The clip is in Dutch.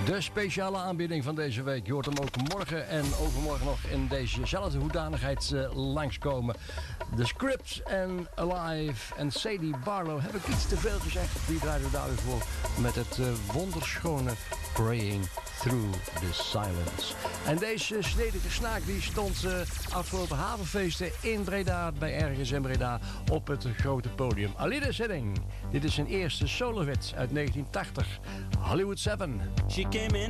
De speciale aanbieding van deze week. Je hoort hem ook morgen en overmorgen nog in dezezelfde hoedanigheid langskomen. The Scripts en Alive en Sadie Barlow. Heb ik iets te veel gezegd? Die draaien we daar weer voor met het wonderschone Praying Through the Silence. En deze snedige snaak die stond afgelopen havenfeesten in Breda, bij ergens in Breda, op het grote podium. Alida Zidding. Dit is zijn eerste solo-hit uit 1980. Hollywood 7. She came in